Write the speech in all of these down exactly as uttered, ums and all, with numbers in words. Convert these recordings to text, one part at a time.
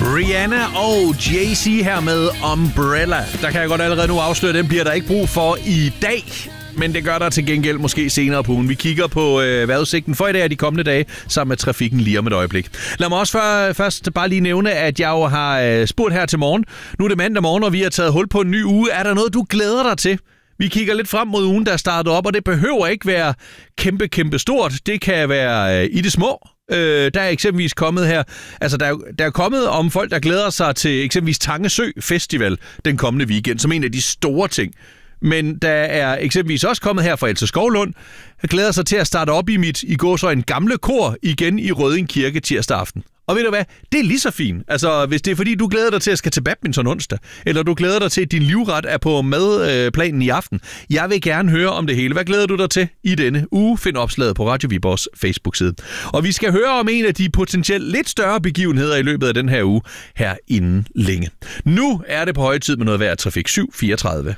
Rihanna og Jay-Z her med Umbrella. Der kan jeg godt allerede nu afsløre, den bliver der ikke brug for i dag. Men det gør der til gengæld måske senere på ugen. Vi kigger på øh, vejrudsigten for i dag og de kommende dage, sammen med trafikken lige om et øjeblik. Lad mig også for, først bare lige nævne, at jeg jo har øh, spurgt her til morgen. Nu er det mandag morgen, og vi har taget hul på en ny uge. Er der noget, du glæder dig til? Vi kigger lidt frem mod ugen, der er startet op, og det behøver ikke være kæmpe, kæmpe stort. Det kan være øh, i det små. Øh, der er eksempelvis kommet her, altså der er, der er kommet om folk, der glæder sig til eksempelvis Tange Sø Festival den kommende weekend, som en af de store ting. Men der er eksempelvis også kommet her fra Else Skovlund. Jeg glæder sig til at starte op i mit i går så en gamle kor igen i Rødding Kirke tirsdag aften. Og ved du hvad? Det er lige så fint. Altså, hvis det er fordi, du glæder dig til at skal til badminton onsdag, eller du glæder dig til, at din livret er på madplanen i aften. Jeg vil gerne høre om det hele. Hvad glæder du dig til i denne uge? Find opslaget på Radio Viborgs Facebook-side. Og vi skal høre om en af de potentielt lidt større begivenheder i løbet af den her uge her inden længe. Nu er det på høje tid med noget vejr. Trafik syv fireogtredive.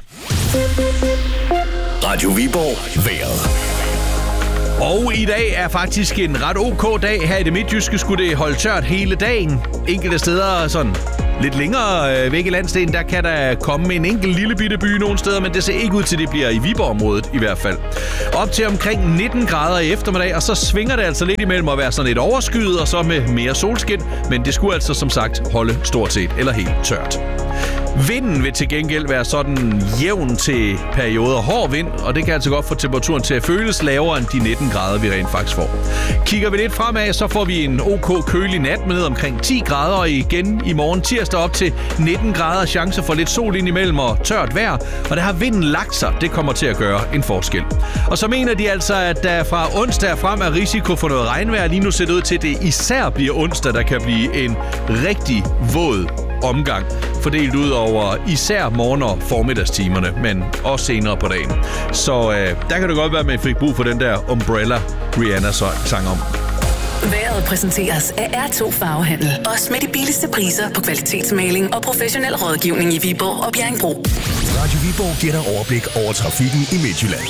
Radio Viborg vejret. Og i dag er faktisk en ret ok dag. Her i det midtjyske skulle det holde tørt hele dagen. Enkelte steder sådan lidt længere væk i landsdelen, der kan der komme en enkelt lille bitte by nogle steder, men det ser ikke ud til, det bliver i Viborg-området i hvert fald. Op til omkring nitten grader i eftermiddag, og så svinger det altså lidt imellem at være sådan lidt overskyet, og så med mere solskin, men det skulle altså som sagt holde stort set eller helt tørt. Vinden vil til gengæld være sådan jævn til perioder hård vind, og det kan altså godt få temperaturen til at føles lavere end de nitten grader, vi rent faktisk får. Kigger vi lidt fremad, så får vi en ok kølig nat med ned omkring ti grader, og igen i morgen tirsdag op til nitten grader, chance for lidt sol ind imellem og tørt vejr, og der har vinden lagt sig. Det kommer til at gøre en forskel. Og så mener de altså, at der fra onsdag frem er risiko for noget regnvejr. Lige nu ser det ud til, at det især bliver onsdag, der kan blive en rigtig våd omgang, fordelt ud over især morgen- og formiddagstimerne, men også senere på dagen. Så øh, der kan det godt være, at man fik brug for den der Umbrella, Rihanna sang om. Vejret præsenteres af R to Farvehandel. Også med de billigste priser på kvalitetsmaling og professionel rådgivning i Viborg og Bjerringbro. Radio Viborg giver dig overblik over trafikken i Midtjylland.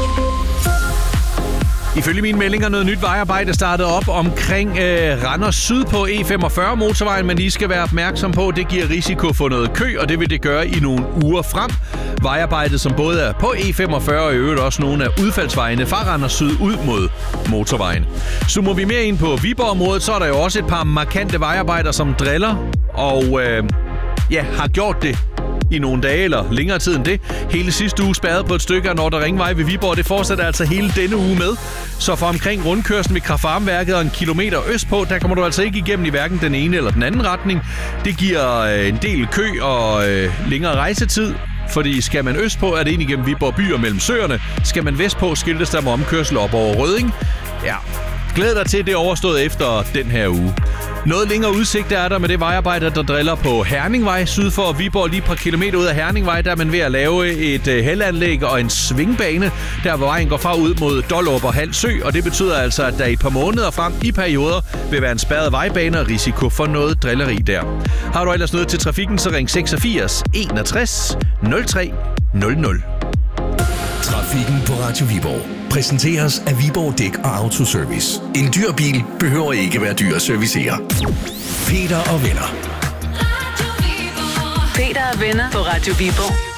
Ifølge mine meldinger noget nyt vejarbejde startet op omkring øh, Randers Syd på E femogfyrre motorvejen, men I skal være opmærksom på, at det giver risiko for noget kø, og det vil det gøre i nogle uger frem. Vejarbejdet, som både er på E femogfyrre og i øvrigt også nogle af udfaldsvejene fra Randers Syd ud mod motorvejen. Zoomer vi mere ind på Viborg-området, så er der jo også et par markante vejarbejder, som driller og øh, ja, har gjort det i nogle dage eller længere tid end det. Hele sidste uge spærret på et stykke af Nordre Ringvej ved Viborg. Det fortsætter altså hele denne uge med. Så fra omkring rundkørslen ved Kraft-Varme-værket og en kilometer østpå, der kommer du altså ikke igennem i hverken den ene eller den anden retning. Det giver øh, en del kø og øh, længere rejsetid. Fordi skal man østpå, er det ind igennem Viborg by og mellem søerne. Skal man vestpå, skiltes der med omkørsel op over Rødding. Ja, glæd dig til, at det er overstået efter den her uge. Noget længere udsigt er der med det vejarbejde, der driller på Herningvej syd for Viborg. Lige et par kilometer ud af Herningvej, der er man ved at lave et uh, heldanlæg og en svingbane, der hvor vejen går fra ud mod Dollerup og Halsø. Og det betyder altså, at der i et par måneder frem i perioder vil være en spærret vejbane og risiko for noget drilleri der. Har du ellers noget til trafikken, så ring seksogfirs enogtres nul tre nul nul. Trafikken på Radio Viborg præsenteres af Viborg Dæk og Autoservice. En dyr bil behøver ikke være dyr at servicere. Peter og venner. Peter og venner på Radio Viborg.